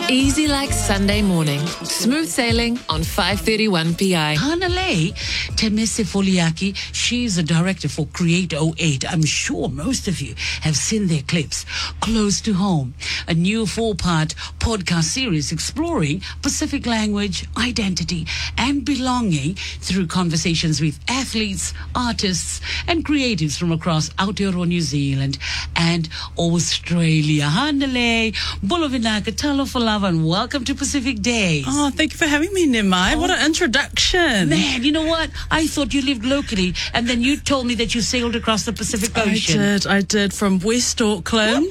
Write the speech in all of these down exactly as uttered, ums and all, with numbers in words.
Easy like Sunday morning. Smooth sailing on five thirty-one P I. Hanalei Temese Foliaki, she's a director for Create oh eight. I'm sure most of you have seen their clips. Close to Home, a new four-part podcast series exploring Pacific language, identity, and belonging through conversations with athletes, artists, and creatives from across Aotearoa, New Zealand, and Australia. Hanalei, Bolovinaka, Talofalava, and welcome to Pacific Days. Oh, thank you for having me, Nimai. Oh. What an introduction. Man, you know what? I thought you lived locally, and then you told me that you sailed across the Pacific Ocean. I did. I did, from West Auckland.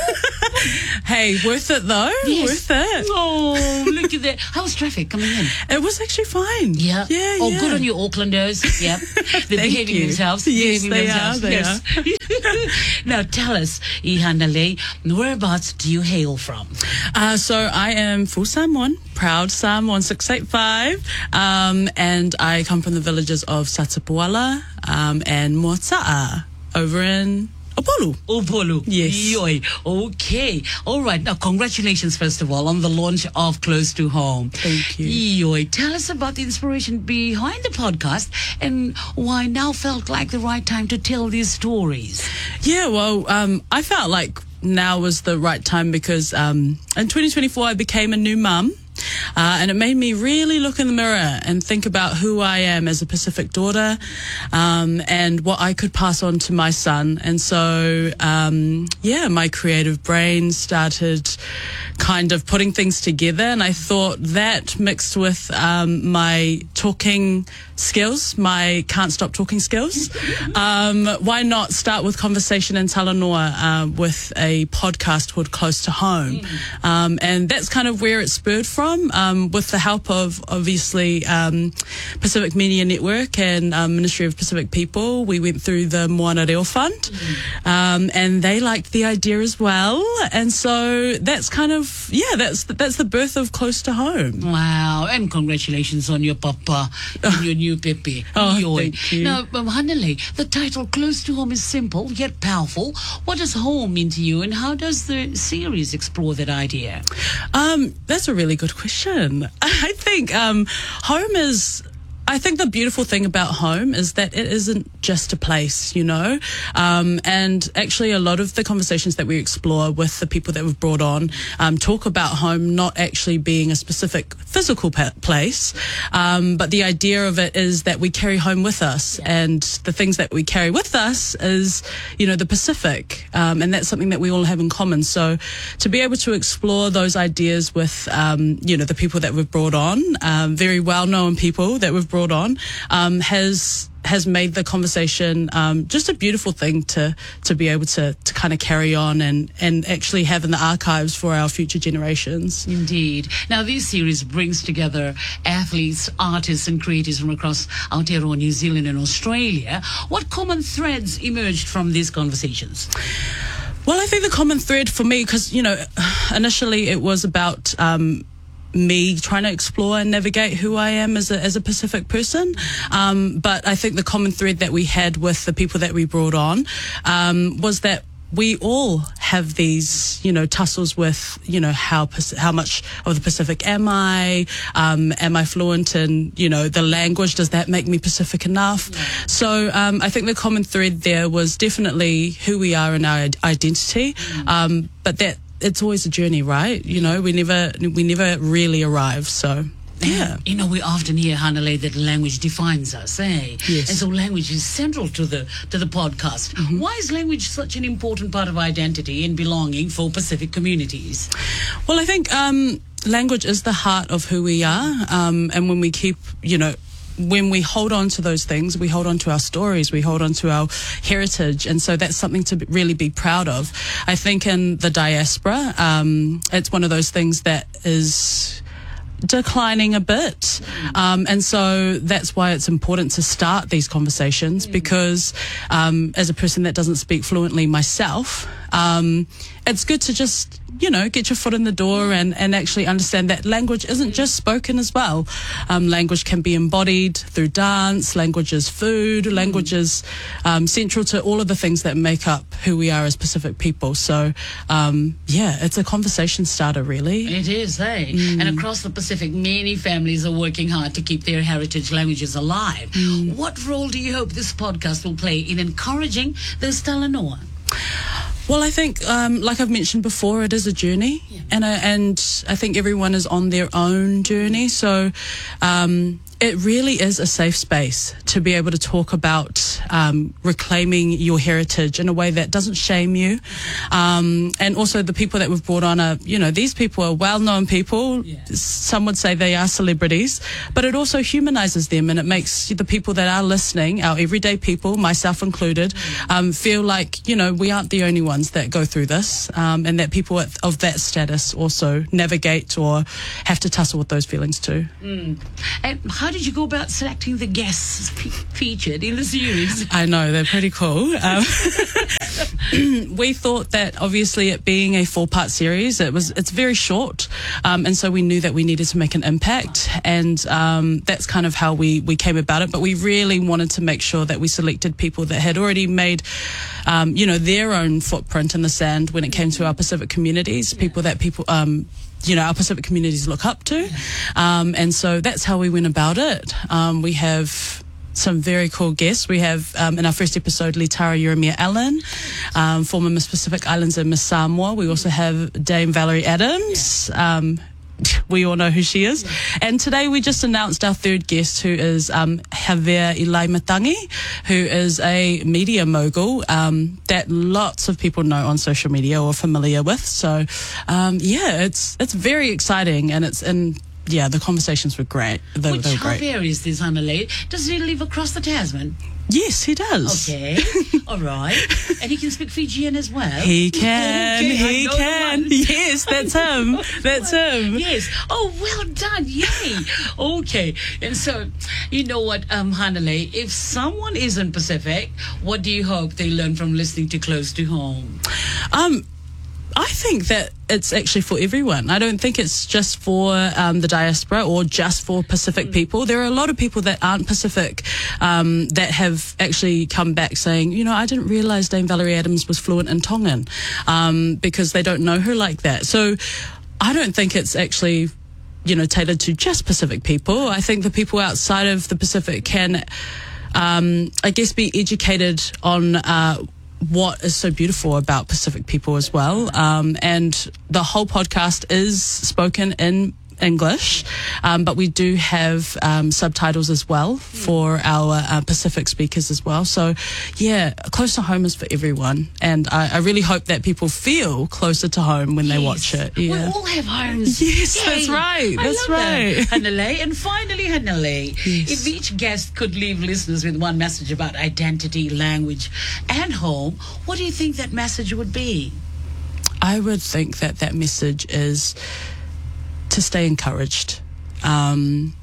Hey, worth it though. Yes. Worth it. Oh, look at that. How was traffic coming in? It was actually fine. Yeah. Yeah, Oh, yeah. good on you, Aucklanders. Yep. They're behaving you. themselves. Yes, behaving they themselves. are. They yes. Now, tell us, Ihanalei, whereabouts do you hail from? Uh, so I am full Samoan, proud Samoan six eight five, um, and I come from the villages of Satapuala um, and Mota'a over in Upolu. Upolu. Yes. Yoi. Okay. All right. Now, congratulations, first of all, on the launch of Close to Home. Thank you. Yoi. Tell us about the inspiration behind the podcast and why now felt like the right time to tell these stories. Yeah, well, um, I felt like now was the right time because um, in twenty twenty-four I became a new mum. Uh, and it made me really look in the mirror and think about who I am as a Pacific daughter um, and what I could pass on to my son. And so, um, yeah, my creative brain started kind of putting things together. And I thought that mixed with um, my talking skills, my can't stop talking skills, um, why not start with conversation in Talanoa uh, with a podcast called Close to Home. Mm. Um, and that's kind of where it spurred from. Um, with the help of obviously um, Pacific Media Network and um, Ministry of Pacific People, we went through the Moana Reo Fund, mm-hmm. um, and they liked the idea as well. And so that's kind of yeah, that's that's the birth of Close to Home. Wow! And congratulations on your papa and your new Pepe. Oh, Yoi. thank you. Now, um, Hanalei, the title Close to Home is simple yet powerful. What does home mean to you, and how does the series explore that idea? Um, that's a really good question. I think um, home is... I think the beautiful thing about home is that it isn't just a place, you know, um, and actually a lot of the conversations that we explore with the people that we've brought on um, talk about home not actually being a specific physical pa- place, um, but the idea of it is that we carry home with us, yeah. And the things that we carry with us is, you know, the Pacific, um, and that's something that we all have in common. So to be able to explore those ideas with, um, you know, the people that we've brought on, um, very well-known people that we've brought on, um, has has made the conversation um, just a beautiful thing to to be able to to kind of carry on and and actually have in the archives for our future generations. Indeed. Now, this series brings together athletes, artists, and creators from across Aotearoa, New Zealand, and Australia. What common threads emerged from these conversations? Well, I think the common thread for me, because you know, initially it was about Um, me trying to explore and navigate who I am as a as a Pacific person, um, but I think the common thread that we had with the people that we brought on um, was that we all have these, you know, tussles with, you know, how how much of the Pacific am I? Um, am I fluent in, you know, the language? Does that make me Pacific enough? Yeah. So um, I think the common thread there was definitely who we are in our identity, mm. um, but that. It's always a journey, right? You know, we never we never really arrive. So, yeah. You know, we often hear, Hanalei, that language defines us, eh? Yes. And so language is central to the to the podcast. Mm-hmm. Why is language such an important part of identity and belonging for Pacific communities? Well, I think um, language is the heart of who we are. Um, and when we keep, you know, when we hold on to those things, we hold on to our stories, we hold on to our heritage, and so that's something to really be proud of. I think in the diaspora, um, it's one of those things that is declining a bit, um, and so that's why it's important to start these conversations, because um, as a person that doesn't speak fluently myself, um, it's good to just you know, get your foot in the door and, and actually understand that language isn't just spoken as well. Um, language can be embodied through dance, language is food, language is um, central to all of the things that make up who we are as Pacific people. So, um, yeah, it's a conversation starter, really. It is, eh? Mm. And across the Pacific, many families are working hard to keep their heritage languages alive. Mm. What role do you hope this podcast will play in encouraging those Talanoa? Well, I think, um, like I've mentioned before, it is a journey, yeah. and I, and I think everyone is on their own journey. So um, it really is a safe space to be able to talk about um, reclaiming your heritage in a way that doesn't shame you. Um, and also the people that we've brought on are, you know, these people are well-known people. Yeah. Some would say they are celebrities, but it also humanizes them, and it makes the people that are listening, our everyday people, myself included, um, feel like, you know, we aren't the only ones that go through this, um, and that people of that status also navigate or have to tussle with those feelings too. Mm. And how did you go about selecting the guests fe- featured in the series? I know, they're pretty cool. Um, we thought that obviously it being a four-part series, it was it's very short, um, and so we knew that we needed to make an impact, and um, that's kind of how we, we came about it. But we really wanted to make sure that we selected people that had already made um, you know, their own footprint in the sand when it came to our Pacific communities, people that people um, you know, our Pacific communities look up to. Um, and so that's how we went about it. Um, we have some very cool guests. We have, um, in our first episode, Litara Uremia Allen, um, former Miss Pacific Islands and Miss Samoa. We also have Dame Valerie Adams. Um, we all know who she is. And today we just announced our third guest, who is um, Javier Ilaimatangi, who is a media mogul um, that lots of people know on social media or are familiar with. So, um, yeah, it's it's very exciting, and it's and yeah, the conversations were great. They, Which they were great. Javier is this, Hanalei? Does he live across the Tasman? Yes, he does. Okay, all right. And he can speak Fijian as well? He can, okay, he can. Yes, that's him. That's him. Yes. Oh, well done. Yay. Okay. And so, you know what, um, Hanalei, if someone isn't Pacific, what do you hope they learn from listening to Close to Home? Um, I think that it's actually for everyone. I don't think it's just for um, the diaspora or just for Pacific mm. people. There are a lot of people that aren't Pacific um, that have actually come back saying, you know, I didn't realise Dame Valerie Adams was fluent in Tongan, um, because they don't know her like that. So I don't think it's actually, you know, tailored to just Pacific people. I think the people outside of the Pacific can, um, I guess, be educated on uh what is so beautiful about Pacific people as well. Um, and the whole podcast is spoken in English, um, but we do have um, subtitles as well for our uh, Pacific speakers as well. So, yeah, Close to Home is for everyone, and I, I really hope that people feel closer to home when yes. they watch it. Yeah. We all have homes. Yes, Yay. that's right. I That's love right. That. Hanalei. And finally, Hanalei, yes. if each guest could leave listeners with one message about identity, language, and home, what do you think that message would be? I would think that that message is to stay encouraged, um,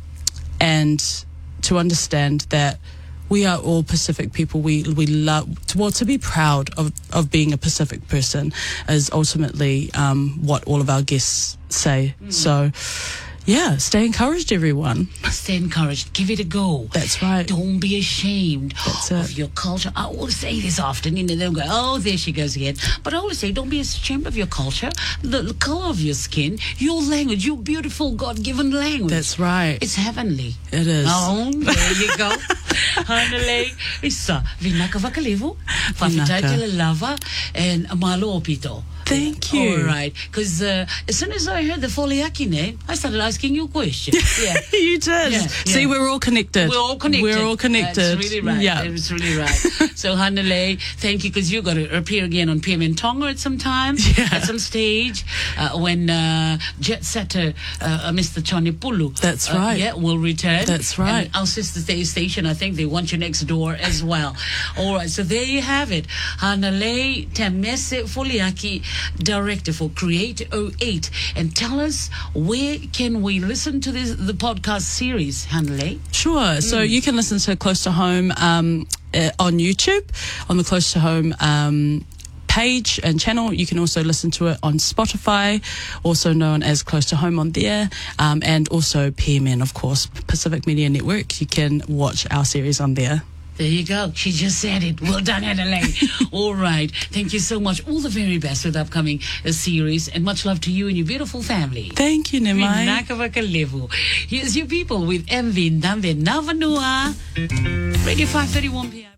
and to understand that we are all Pacific people. We we love, well, to be proud of, of being a Pacific person is ultimately um, what all of our guests say. Mm. So, yeah, stay encouraged, everyone. Stay encouraged. Give it a go. That's right. Don't be ashamed That's of it. your culture. I always say this often, you know, they'll go, oh, there she goes again. But I always say, don't be ashamed of your culture, the, the color of your skin, your language, your beautiful God-given language. That's right. It's heavenly. It is. Oh, there you go. Hanalei, isa, vinaka vakalivu, whawhitai lava, and malo opito. Thank you. All right. Because uh, as soon as I heard the Foliaki name, I started asking you questions. Yeah. You did. Yeah, See, yeah. we're all connected. We're all connected. We're all connected. That's really right. Yeah. That's really right. So, Hanalei, thank you, because you got to appear again on P M N Tonga at some time, yeah. at some stage, uh, when uh, Jet Setter, uh, Mister Choni Pulu. That's uh, right. Yeah, will return. That's right. And our sister station, I think they want you next door as well. All right. So, there you have it. Hanalei Temese Foliaki, director for Create oh eight, and tell us, where can we listen to this the podcast series, Hanalei? Sure. So you can listen to Close to Home um, uh, on YouTube, on the Close to Home um, page and channel. You can also listen to it on Spotify, also known as Close to Home on there, um, and also P M N, of course, Pacific Media Network. You can watch our series on there. There you go. She just said it. Well done, Adelaide. All right. Thank you so much. All the very best with the upcoming uh, series. And much love to you and your beautiful family. Thank you, Nemai. Vinakavakalevu. Here's your people with M V Ndambe Navanua. Radio five thirty-one P M.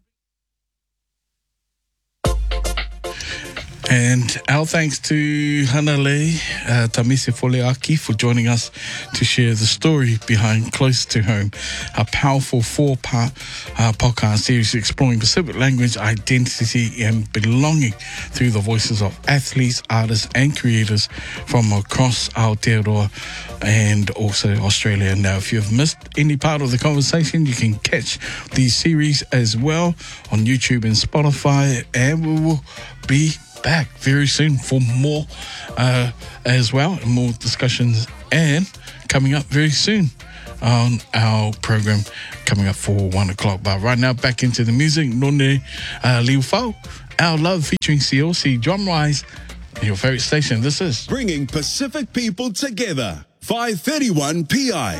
And our thanks to Hanalei uh, Tamise Foliaki for joining us to share the story behind Close to Home, a powerful four-part uh, podcast series exploring Pacific language, identity and belonging through the voices of athletes, artists and creators from across Aotearoa and also Australia. Now, if you've missed any part of the conversation, you can catch these series as well on YouTube and Spotify, and we will be back very soon for more uh, as well, and more discussions, and coming up very soon on our program coming up for one o'clock. But right now, back into the music. None uh, Liu Fo, Our Love featuring C O C Drumrise, your favorite station. This is bringing Pacific people together. five thirty-one P I.